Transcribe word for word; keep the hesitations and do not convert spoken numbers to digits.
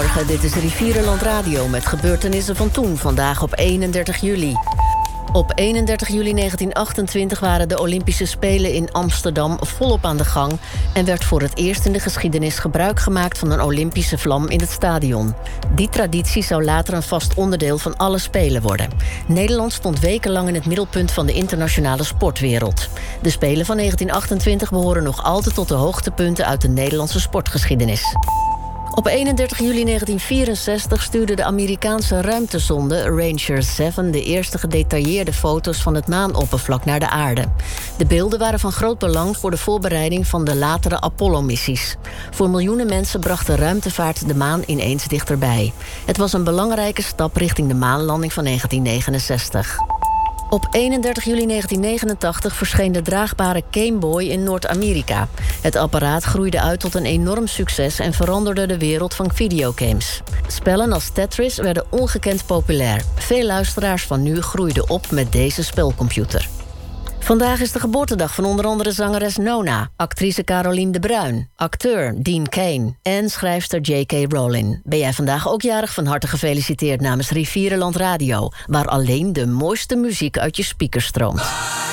Goedemorgen, dit is Rivierenland Radio met gebeurtenissen van toen, vandaag op eenendertig juli. Op eenendertig juli negentien achtentwintig waren de Olympische Spelen in Amsterdam volop aan de gang en werd voor het eerst in de geschiedenis gebruik gemaakt van een Olympische vlam in het stadion. Die traditie zou later een vast onderdeel van alle Spelen worden. Nederland stond wekenlang in het middelpunt van de internationale sportwereld. De Spelen van negentien achtentwintig behoren nog altijd tot de hoogtepunten uit de Nederlandse sportgeschiedenis. Op eenendertig juli negentien vierenzestig stuurde de Amerikaanse ruimtesonde Ranger zeven de eerste gedetailleerde foto's van het maanoppervlak naar de aarde. De beelden waren van groot belang voor de voorbereiding van de latere Apollo-missies. Voor miljoenen mensen bracht de ruimtevaart de maan ineens dichterbij. Het was een belangrijke stap richting de maanlanding van negentien negenenzestig. Op eenendertig juli negentien negenentachtig verscheen de draagbare Game Boy in Noord-Amerika. Het apparaat groeide uit tot een enorm succes en veranderde de wereld van videogames. Spellen als Tetris werden ongekend populair. Veel luisteraars van nu groeiden op met deze spelcomputer. Vandaag is de geboortedag van onder andere zangeres Nona, actrice Caroline de Bruin, acteur Dean Cain en schrijfster J K Rowling. Ben jij vandaag ook jarig? Van harte gefeliciteerd namens Rivierenland Radio, waar alleen de mooiste muziek uit je speakers stroomt.